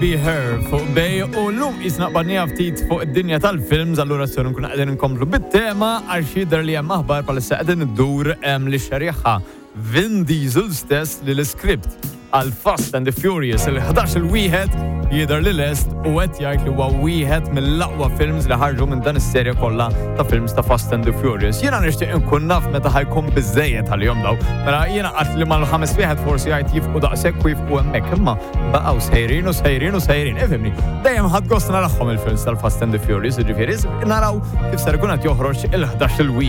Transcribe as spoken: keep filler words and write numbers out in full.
Be Her fuq bej u l-lum jisnaqbadnija ftit fuq id-dinja tal-films, allura s-sonu nkun għedin nkomplu bit-tema għax jidher li hemm aħbar palissa qegħdin iddur hemm li xerjaħa Vin Diesel stess li l-iskript għal Fast and the Furious il-ħadax il-wieħed jidher li lest u qed jgħid li huwa wieħed mill-aqwa films li ħarġu minn dan is-serja kollha ta' films ta' Fast and the Furious. Jiena nixtieq inkun naf meta ħajkun biżejjed għal-jom daw. Mela jiena qatt li mal-ħames wieħed forsi jgħid jifqu daqshekk u jifqu hemmhekk, imma baqgħu sejrin u sejrin u sejrin. Ifhimni, dejjem ħadd gost narahom il-films tal-Fast and the Furious, jiġifieri naraw kif ser ikun qed joħroġ il-ħadax il-wieħed.